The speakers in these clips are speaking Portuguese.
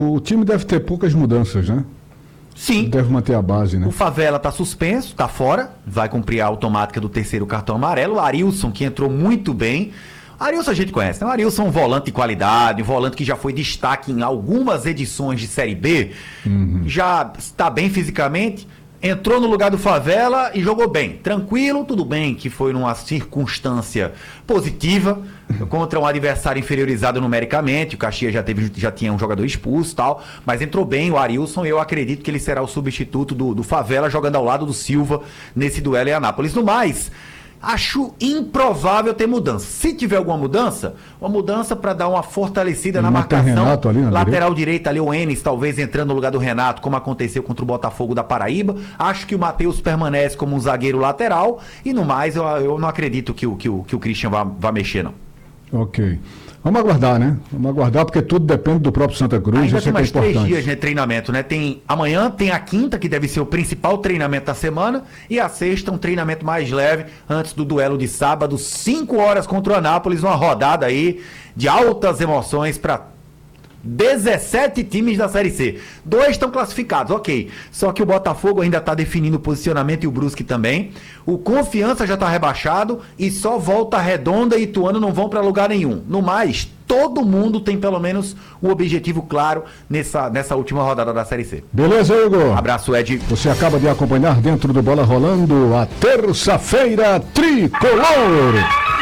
O time deve ter poucas mudanças, né? Sim. Deve manter a base, né? O Favela tá suspenso, tá fora, vai cumprir a automática do terceiro cartão amarelo. O Arilson, que entrou muito bem. Arilson a gente conhece, né? O Arilson é um volante de qualidade, um volante que já foi destaque em algumas edições de Série B. Já está bem fisicamente, entrou no lugar do Favela e jogou bem. Tranquilo, tudo bem, que foi numa circunstância positiva, contra um adversário inferiorizado numericamente. O Caxias já tinha um jogador expulso e tal, mas entrou bem o Arilson. Eu acredito que ele será o substituto do Favela, jogando ao lado do Silva nesse duelo em Anápolis. No mais, acho improvável ter mudança. Se tiver alguma mudança, uma mudança para dar uma fortalecida na marcação. Renato ali na lateral direita ali, o Enes talvez entrando no lugar do Renato, como aconteceu contra o Botafogo da Paraíba. Acho que o Matheus permanece como um zagueiro lateral. E no mais, eu não acredito que o Christian vá mexer, não. Ok. Vamos aguardar, né? Vamos aguardar, porque tudo depende do próprio Santa Cruz. Ainda isso tem é que é mais importante. 3 dias de treinamento, né? Amanhã tem a quinta, que deve ser o principal treinamento da semana, e a sexta, um treinamento mais leve, antes do duelo de sábado, 5 horas contra o Anápolis, uma rodada aí de altas emoções para 17 times da Série C. 2 estão classificados, ok. Só que o Botafogo ainda está definindo o posicionamento e o Brusque também. O Confiança já está rebaixado e só Volta Redonda e Ituano não vão para lugar nenhum. No mais, todo mundo tem pelo menos o objetivo claro nessa última rodada da Série C. Beleza, Igor? Abraço, Ed. Você acaba de acompanhar dentro do Bola Rolando a terça-feira tricolor.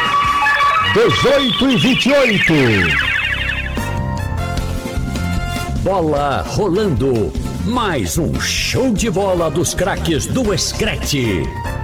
18h28. Bola rolando, mais um show de bola dos craques do Screte.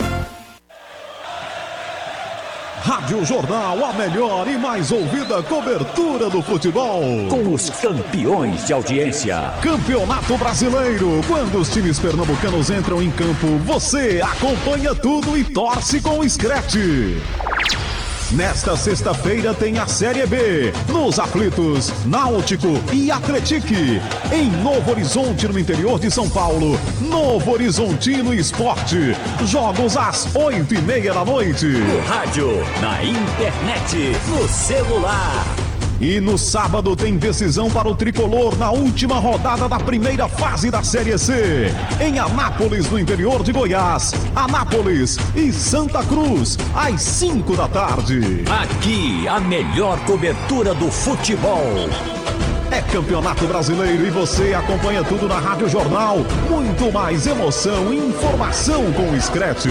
Rádio Jornal, a melhor e mais ouvida cobertura do futebol. Com os campeões de audiência. Campeonato Brasileiro, quando os times pernambucanos entram em campo, você acompanha tudo e torce com o Screte. Nesta sexta-feira tem a Série B, nos aflitos, Náutico e Atletique. Em Novo Horizonte, no interior de São Paulo, Novo Horizontino Esporte. Jogos às 8h30 da noite. No rádio, na internet, no celular. E no sábado tem decisão para o tricolor na última rodada da primeira fase da Série C. Em Anápolis, no interior de Goiás. Anápolis e Santa Cruz, às 5 da tarde. Aqui, a melhor cobertura do futebol. É Campeonato Brasileiro e você acompanha tudo na Rádio Jornal. Muito mais emoção e informação com o Screte.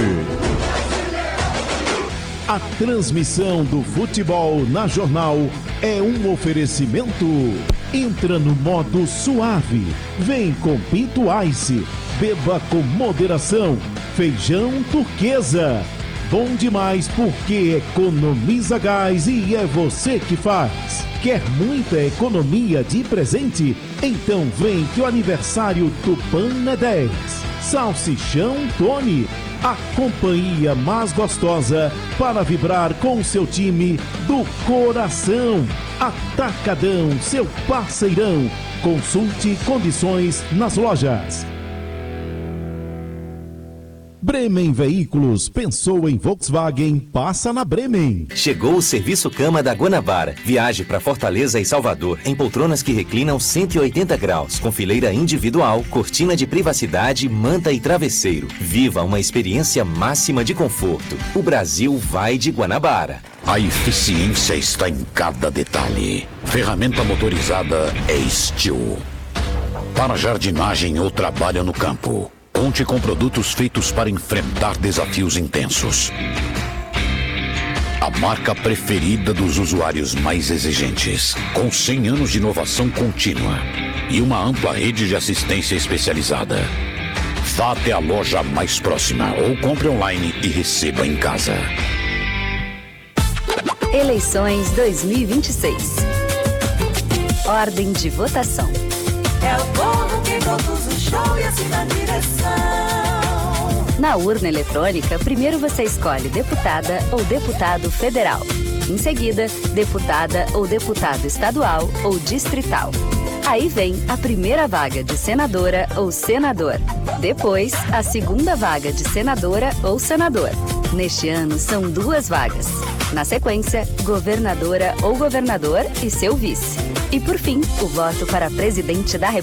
A transmissão do futebol na Jornal é um oferecimento. Entra no modo suave. Vem com Pinto Ice. Beba com moderação. Feijão Turquesa. Bom demais porque economiza gás e é você que faz. Quer muita economia de presente? Então vem que o aniversário Tupan é 10. Salsichão Tony. A companhia mais gostosa para vibrar com seu time do coração. Atacadão, seu parceirão. Consulte condições nas lojas. Bremen Veículos, pensou em Volkswagen, passa na Bremen. Chegou o Serviço Cama da Guanabara. Viaje para Fortaleza e Salvador em poltronas que reclinam 180 graus, com fileira individual, cortina de privacidade, manta e travesseiro. Viva uma experiência máxima de conforto. O Brasil vai de Guanabara. A eficiência está em cada detalhe. Ferramenta motorizada é Steel. Para jardinagem ou trabalho no campo, conte com produtos feitos para enfrentar desafios intensos. A marca preferida dos usuários mais exigentes, com 100 anos de inovação contínua e uma ampla rede de assistência especializada. Vá até a loja mais próxima ou compre online e receba em casa. Eleições 2026. Ordem de votação. É o povo que conduz o show e assina a direção. Na urna eletrônica, primeiro você escolhe deputada ou deputado federal. Em seguida, deputada ou deputado estadual ou distrital. Aí vem a primeira vaga de senadora ou senador. Depois, a segunda vaga de senadora ou senador. Neste ano, são 2 vagas. Na sequência, governadora ou governador e seu vice. E por fim, o voto para presidente da República.